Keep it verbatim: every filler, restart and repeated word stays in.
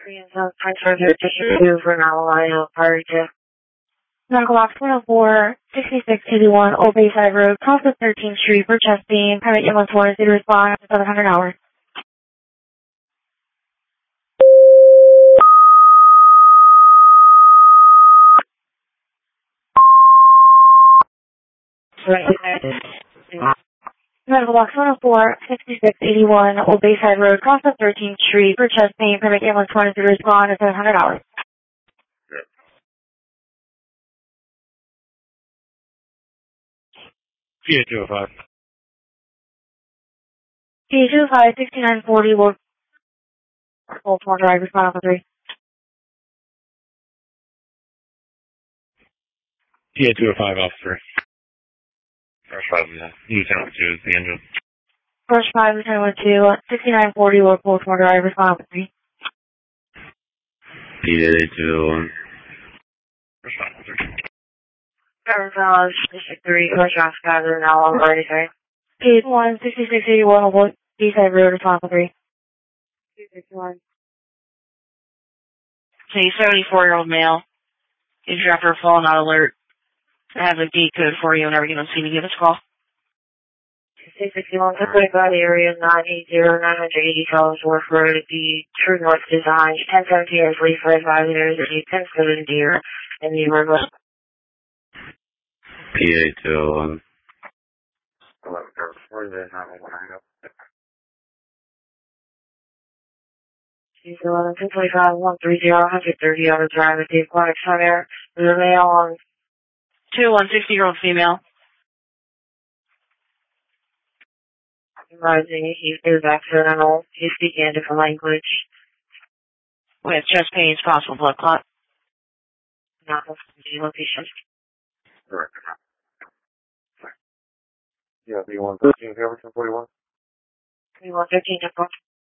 Korean South transfer here to two for Malaya, prior to Medical Box one oh four, sixty-six eighty-one, Old Bayside Road, cross of thirteenth Street for chest pain, private ambulance one, city response, seven hundred hours. Medical Box one oh four, sixty-six eighty-one, Old Bayside Road, cross of thirteenth Street for chest pain, private ambulance one, city response, seven hundred hours. P A two oh five. P A two oh five, sixty-nine forty, Wolf, Baltimore Drive, respond for three. P A two oh five, officer. First five, yeah. Lieutenant two is the engine. First five, Lieutenant two, sixty-nine forty, Wolf, Baltimore Drive, respond for three. P A two oh one. First five, officer. Seven Fellows, District three, Coach Oscar, now on Friday, sorry. P A one, sixty-six eighty-one, Old Bayside Road, respond for three. two sixty-one. So a seventy-four-year-old male is after a fallen out alert. I have a D code for you whenever you don't see me. Give us a call. two sixty-one, Pacific Valley area, nine eighty, nine eighty Fellows Wharf Road, the True North Design, ten seventeen is Lee for advisors, the ten seven Deer, and the river. P A two oh one. She's eleven, two twenty-five, one thirty, one thirty on the drive at the Aquatic Center. There's a male on Two one sixty-year-old female. rising. He is accidental. He's speaking a different language. With chest pain, possible blood clot. Not the location. Correct. Yeah, B one thirteen, Jefferson forty-one. three one thirteen,